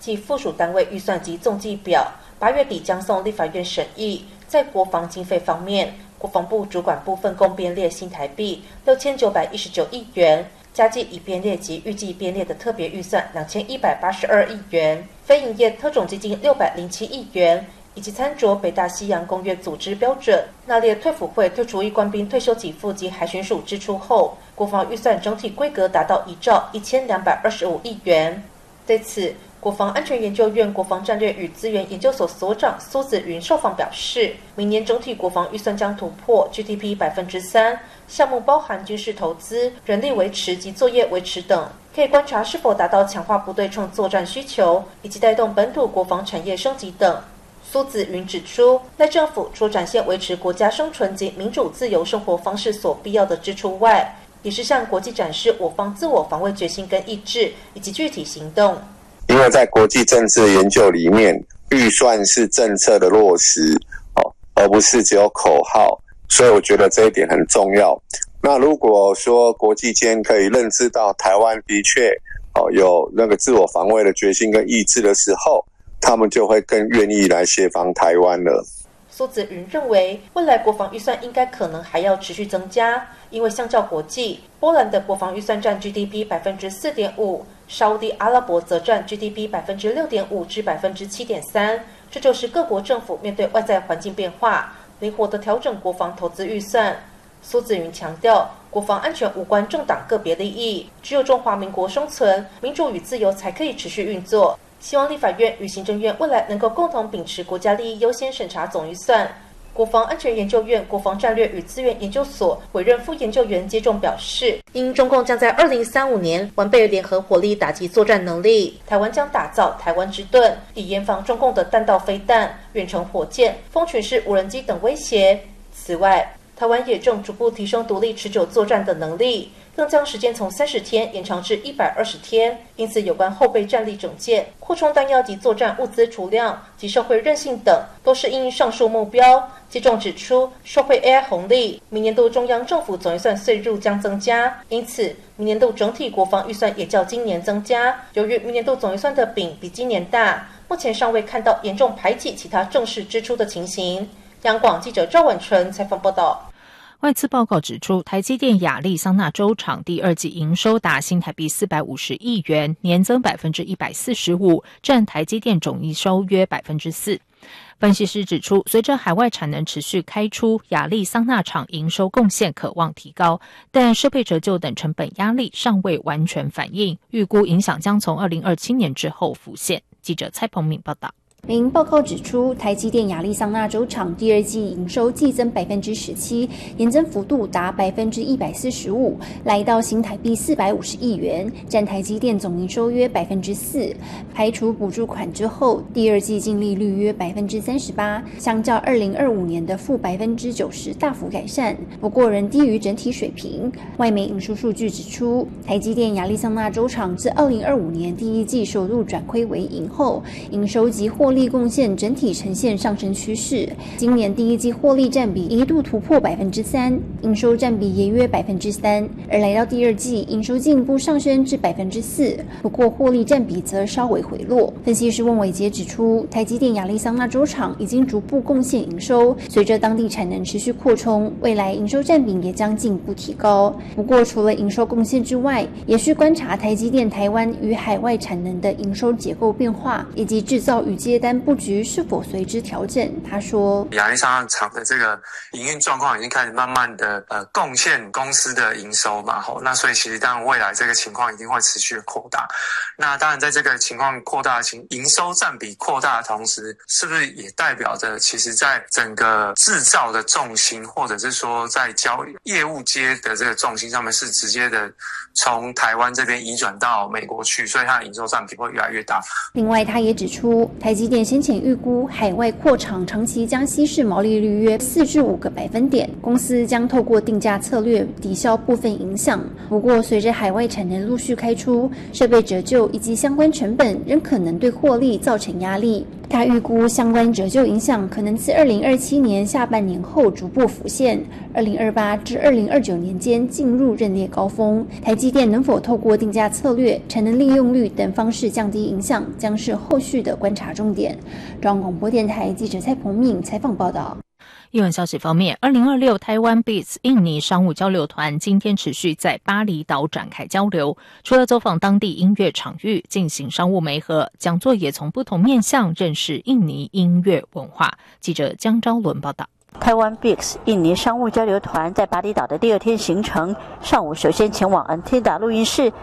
及附属单位预算及总计表，8月底将送立法院审议。在国防经费方面，国防部主管部分共编列新台币6919亿元，加计已编列及预计编列的特别预算2182亿元，非营业特种基金607亿元，以及参照北大西洋公约组织标准，纳列退辅会退除役官兵退休给付及海巡署支出后，国防预算整体规格达到1兆1225亿元。对此，国防安全研究院国防战略与资源研究所所长苏子云受访表示，明年整体国防预算将突破 GDP 3%，项目包含军事投资、人力维持及作业维持等，可以观察是否达到强化不对称作战需求，以及带动本土国防产业升级等。苏子云指出，赖政府除展现维持国家生存及民主自由生活方式所必要的支出外，也是向国际展示我方自我防卫决心跟意志以及具体行动。 因为在国际政治研究里面，预算是政策的落实，而不是只有口号，所以我觉得这一点很重要。那如果说国际间可以认知到台湾的确有那个自我防卫的决心跟意志的时候，他们就会更愿意来协防台湾了。 苏子云认为，未来国防预算应该可能还要持续增加，因为相较国际，波兰的国防预算占 GDP 4.5%，沙烏地阿拉伯则占 GDP 6.5%至7.3%。这就是各国政府面对外在环境变化，灵活地调整国防投资预算。苏子云强调，国防安全无关政党个别利益，只有中华民国生存，民主与自由才可以持续运作。希望立法院与行政院未来能够共同秉持国家利益优先审查总预算。国防安全研究院国防战略与资源研究所委任副研究员接种表示，因中共将在2035年完备联合火力打击作战能力，台湾将打造台湾之盾，以严防中共的弹道飞弹、远程火箭、蜂群式无人机等威胁。此外，台湾也正逐步提升独立持久作战的能力，更将时间从30天延长至120天。因此，有关后备战力整建、扩充弹药及作战物资储量及社会韧性等，都是因应上述目标。接种指出，受惠 AI 红利，明年度中央政府总预算岁入将增加，因此明年度整体国防预算也较今年增加。由于明年度总预算的饼比今年大，目前尚未看到严重排挤其他正式支出的情形。央广记者赵婉纯采访报道。 外资报告指出，台积电亚利桑那州厂第二季营收达新台币450亿元，年增145%，占台积电总营收约4%。分析师指出，随着海外产能持续开出，亚利桑那厂营收贡献可望提高，但设备折旧等成本压力尚未完全反映，预估影响将从2027年之后浮现。记者蔡鹏敏报道。 明报告指出，台积电亚利桑那州厂第二季营收季增17%，年增幅度达145%，来到新台币450亿元，占台积电总营收约4%。排除补助款之后，第二季净利率约38%，相较2025年的负90%大幅改善，不过仍低于整体水平。外媒营收数据指出，台积电亚利桑那州厂自2025年第一季收入转亏为盈后，营收及获利贡献整体呈现上升趋势。今年第一季获利占比一度突破3%，营收占比也约3%，而来到第二季，营收进一步上升至4%，不过获利占比则稍微回落。分析师翁伟杰指出，台积电亚利桑那州厂已经逐步贡献营收，随着当地产能持续扩充，未来营收占比也将进一步提高。不过，除了营收贡献之外，也需观察台积电台湾与海外产能的营收结构变化，以及制造与接单布局是否随之调整。他说， 亚利桑那厂的这个营运状况已经开始慢慢的贡献公司的营收嘛，那所以其实当然未来这个情况一定会持续的扩大。那当然在这个情况扩大的营收占比扩大的同时，是不是也代表着其实在整个制造的重心，或者是说在业务接的这个重心上面是直接的从台湾这边移转到美国去，所以它的营收占比会越来越大。 另外他也指出，台积电先前预估海外扩厂长期将稀释毛利率约4至5个百分点，公司将透过定价策略抵消部分影响。不过随着海外产能陆续开出，设备折旧以及相关成本仍可能对获利造成压力。 他预估相关折旧影响可能自2027年下半年后逐步浮现，2028至2029年间进入认列高峰。台积电能否透过定价策略、产能利用率等方式降低影响，将是后续的观察重点。中央广播电台记者蔡鹏敏采访报道。 艺文消息方面，2026台湾 BITS 印尼商务交流团今天持续在巴厘岛展开交流，除了走访当地音乐场域进行商务媒合，讲座也从不同面向认识印尼音乐文化。记者江昭伦报道。 台湾 BITS 印尼商务交流团在巴厘岛的第2天行程，上午首先前往 Antida 录音室